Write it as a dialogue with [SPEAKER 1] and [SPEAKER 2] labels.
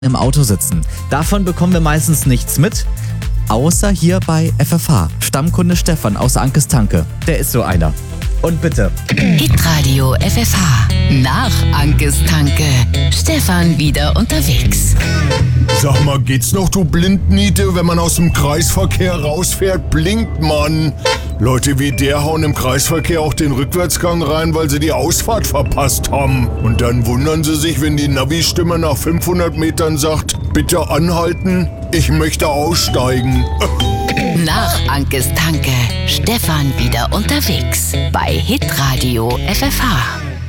[SPEAKER 1] im Auto sitzen. Davon bekommen wir meistens nichts mit, außer hier bei FFH. Stammkunde Stefan aus Ankes Tanke. Der ist so einer. Und bitte.
[SPEAKER 2] Hitradio FFH. Nach Ankes Tanke. Stefan wieder unterwegs.
[SPEAKER 3] Sag mal, geht's noch, du Blindniete? Wenn man aus dem Kreisverkehr rausfährt, blinkt man. Leute wie der hauen im Kreisverkehr auch den Rückwärtsgang rein, weil sie die Ausfahrt verpasst haben. Und dann wundern sie sich, wenn die Navi-Stimme nach 500 Metern sagt, bitte anhalten, ich möchte aussteigen.
[SPEAKER 2] Nach Ankes Tanke. Stefan wieder unterwegs. Bei Hitradio FFH.